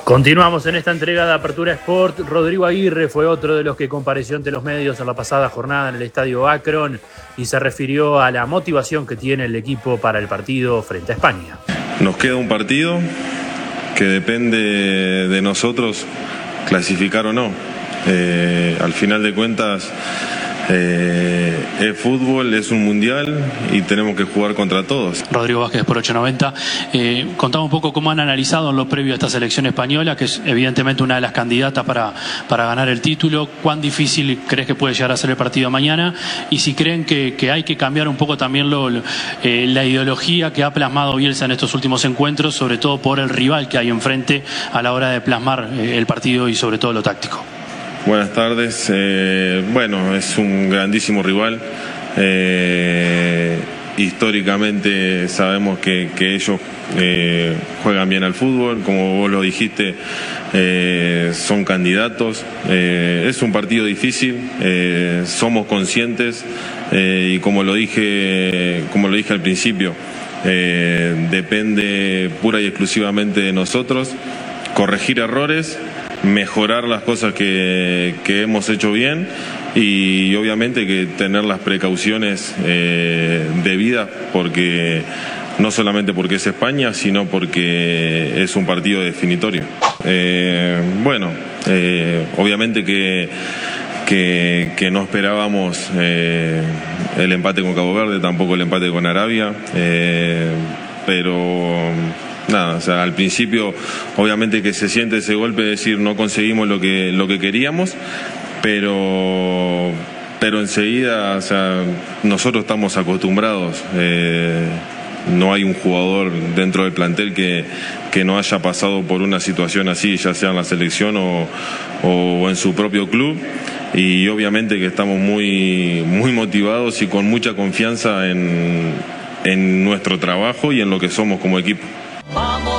Continuamos en esta entrega de Apertura Sport. Rodrigo Aguirre fue otro de los que compareció ante los medios en la pasada jornada en el Estadio Akron y se refirió a la motivación que tiene el equipo para el partido frente a España. Nos queda un partido que depende de nosotros clasificar o no. Al final de cuentas, es fútbol, es un mundial y tenemos que jugar contra todos. Rodrigo Vázquez por 890. Contame un poco cómo han analizado en lo previo a esta selección española, que es evidentemente una de las candidatas para ganar el título. ¿Cuán difícil crees que puede llegar a ser el partido mañana? Y si creen que hay que cambiar un poco también la ideología que ha plasmado Bielsa en estos últimos encuentros, sobre todo por el rival que hay enfrente a la hora de plasmar el partido y sobre todo lo táctico. Buenas tardes. Bueno, es un grandísimo rival. Históricamente sabemos que ellos juegan bien al fútbol, como vos lo dijiste, son candidatos. Es un partido difícil, somos conscientes y como lo dije al principio, depende pura y exclusivamente de nosotros corregir errores, mejorar las cosas que hemos hecho bien y obviamente que tener las precauciones debidas, porque no solamente porque es España, sino porque es un partido definitorio. Obviamente que no esperábamos el empate con Cabo Verde, tampoco el empate con Arabia, pero nada, o sea, al principio obviamente que se siente ese golpe de decir no conseguimos lo que queríamos, pero enseguida, o sea, nosotros estamos acostumbrados, no hay un jugador dentro del plantel que no haya pasado por una situación así, ya sea en la selección o en su propio club, y obviamente que estamos muy motivados y con mucha confianza en nuestro trabajo y en lo que somos como equipo.